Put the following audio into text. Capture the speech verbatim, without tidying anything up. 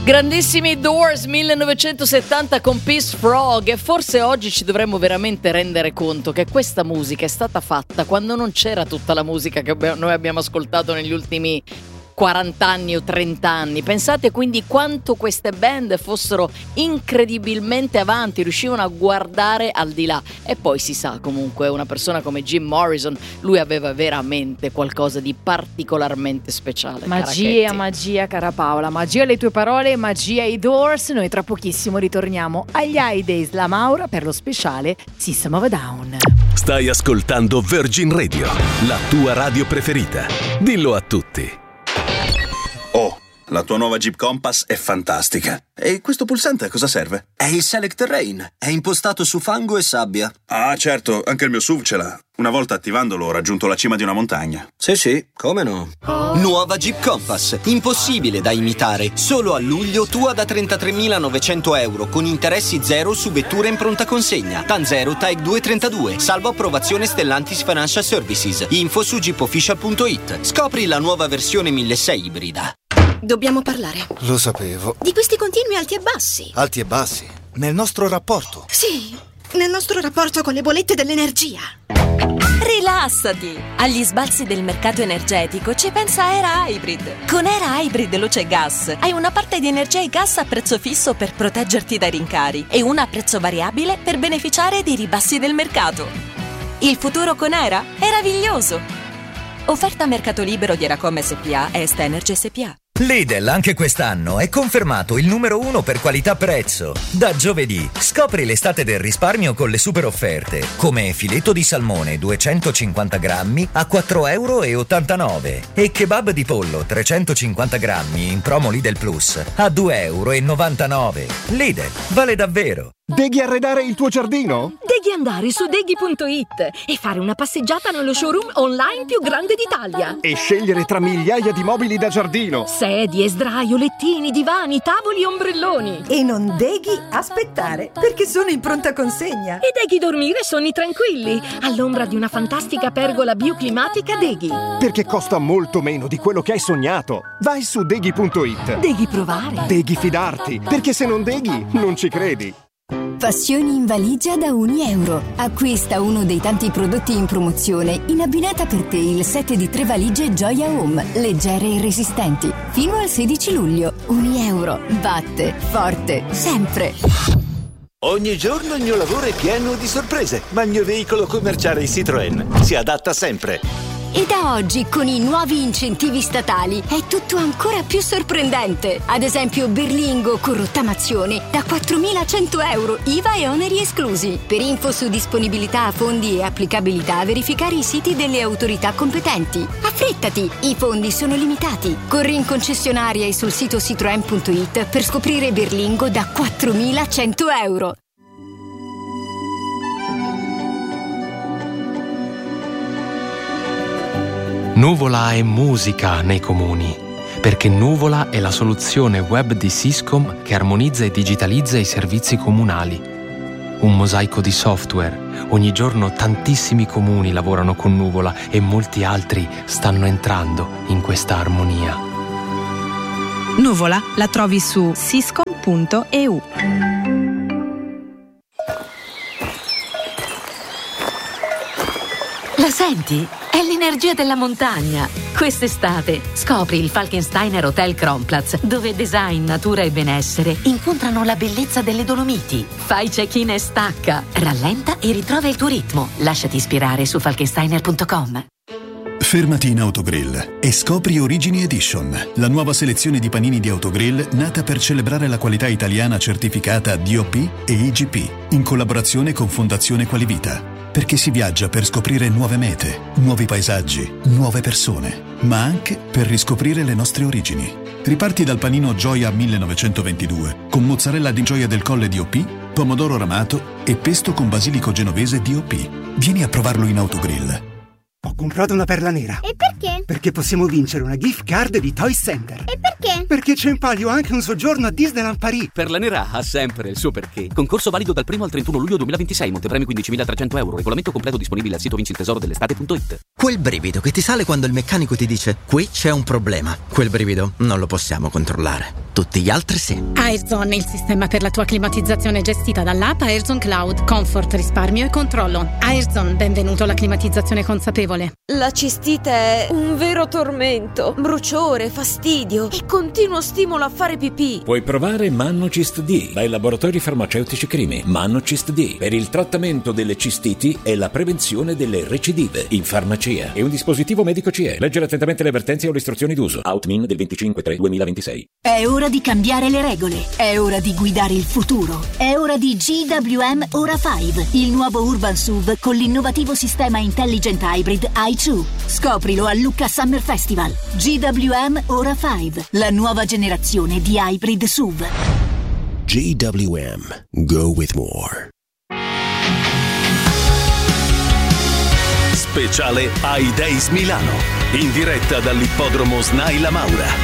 Grandissimi Doors, millenovecentosettanta con Peace Frog, e forse oggi ci dovremmo veramente rendere conto che questa musica è stata fatta quando non c'era tutta la musica che noi abbiamo ascoltato negli ultimi quaranta anni o trenta anni. Pensate quindi quanto queste band fossero incredibilmente avanti, riuscivano a guardare al di là. E poi si sa, comunque, una persona come Jim Morrison, lui aveva veramente qualcosa di particolarmente speciale. Magia, magia, cara Paola, magia le tue parole, magia i Doors. Noi tra pochissimo ritorniamo agli High Days, la Maura per lo speciale System of a Down. Stai ascoltando Virgin Radio, la tua radio preferita. Dillo a tutti. Oh, la tua nuova Jeep Compass è fantastica. E questo pulsante a cosa serve? È il Select Terrain. È impostato su fango e sabbia. Ah, certo, anche il mio S U V ce l'ha. Una volta attivandolo ho raggiunto la cima di una montagna. Sì, sì, come no? Nuova Jeep Compass, impossibile da imitare. Solo a luglio tua da trentatremilanovecento euro con interessi zero su vetture in pronta consegna. T A N zero T A E C duecentotrentadue, salvo approvazione Stellantis Financial Services. Info su jeep official punto it. Scopri la nuova versione milleseicento ibrida. Dobbiamo parlare. Lo sapevo. Di questi continui alti e bassi. Alti e bassi? Nel nostro rapporto? Sì, nel nostro rapporto con le bollette dell'energia. Rilassati! Agli sbalzi del mercato energetico ci pensa Era Hybrid. Con Era Hybrid Luce Gas hai una parte di energia e gas a prezzo fisso per proteggerti dai rincari e una a prezzo variabile per beneficiare dei ribassi del mercato. Il futuro con Era è meraviglioso! Offerta a mercato libero di Eracom S P A e Est Energy S P A. Lidl anche quest'anno è confermato il numero uno per qualità-prezzo. Da giovedì scopri l'estate del risparmio con le super offerte, come filetto di salmone duecentocinquanta grammi a quattro euro e ottantanove e kebab di pollo trecentocinquanta grammi in promo Lidl Plus a due euro e novantanove. Lidl, vale davvero! Devi arredare il tuo giardino? Devi andare su deghi punto it e fare una passeggiata nello showroom online più grande d'Italia. E scegliere tra migliaia di mobili da giardino. Sedie, sdraio, lettini, divani, tavoli, ombrelloni. E non devi aspettare, perché sono in pronta consegna. E devi dormire sonni tranquilli, all'ombra di una fantastica pergola bioclimatica Deghi. Perché costa molto meno di quello che hai sognato. Vai su deghi punto it. Devi provare. Devi fidarti, perché se non deghi, non ci credi. Passioni in valigia da un euro. Acquista uno dei tanti prodotti in promozione in abbinata per te il set di tre valigie Gioia Home, leggere e resistenti. Fino al sedici luglio. Un euro. Batte forte sempre. Ogni giorno il mio lavoro è pieno di sorprese, ma il mio veicolo commerciale Citroën si adatta sempre. E da oggi, con i nuovi incentivi statali, è tutto ancora più sorprendente. Ad esempio, Berlingo con rottamazione da quattromilacento euro, I V A e oneri esclusi. Per info su disponibilità, fondi e applicabilità, verificare i siti delle autorità competenti. Affrettati, i fondi sono limitati. Corri in concessionaria e sul sito citroen punto it per scoprire Berlingo da quattromilacento euro. Nuvola è musica nei comuni, perché Nuvola è la soluzione web di Syscom che armonizza e digitalizza i servizi comunali. Un mosaico di software. Ogni giorno tantissimi comuni lavorano con Nuvola e molti altri stanno entrando in questa armonia. Nuvola la trovi su syscom punto e u. La senti? È l'energia della montagna. Quest'estate scopri il Falkensteiner Hotel Kronplatz, dove design, natura e benessere incontrano la bellezza delle Dolomiti. Fai check-in e stacca, rallenta e ritrova il tuo ritmo. Lasciati ispirare su falkensteiner punto com. Fermati in Autogrill e scopri Origini Edition, la nuova selezione di panini di Autogrill nata per celebrare la qualità italiana certificata D O P e I G P, in collaborazione con Fondazione Qualivita. Perché si viaggia per scoprire nuove mete, nuovi paesaggi, nuove persone, ma anche per riscoprire le nostre origini. Riparti dal panino Gioia millenovecentoventidue, con mozzarella di Gioia del Colle D O P, pomodoro ramato e pesto con basilico genovese D O P. Vieni a provarlo in Autogrill. Ho comprato una perla nera. E perché? Perché possiamo vincere una gift card di Toy Center. E perché? Perché c'è in palio anche un soggiorno a Disneyland Paris. Per la Nera ha sempre il suo perché. Concorso valido dal primo al trentuno luglio duemilaventisei. Montepremi quindicimilatrecento euro. Regolamento completo disponibile al sito vinci il tesoro dell'estate punto it. Quel brivido che ti sale quando il meccanico ti dice: qui c'è un problema. Quel brivido non lo possiamo controllare. Tutti gli altri sì. Airzone, il sistema per la tua climatizzazione gestita dall'app Airzone Cloud. Comfort, risparmio e controllo. Airzone, benvenuto alla climatizzazione consapevole. La cistite è un vero tormento. Bruciore, fastidio e continuo stimolo a fare pipì. Puoi provare Mannocist D dai laboratori farmaceutici Crimi. Mannocist D per il trattamento delle cistiti e la prevenzione delle recidive in farmacia. È un dispositivo medico C E. Leggere attentamente le avvertenze o le istruzioni d'uso. Outmin del venticinque tre duemilaventisei. È ora di cambiare le regole. È ora di guidare il futuro. È ora di G W M Ora cinque, il nuovo Urban S U V con l'innovativo sistema Intelligent Hybrid i due. Scoprilo a Lucca Summer Festival. G W M Ora cinque, la nuova generazione di hybrid S U V. G W M. Go with more. Speciale I Days Milano. In diretta dall'ippodromo Snai La Maura.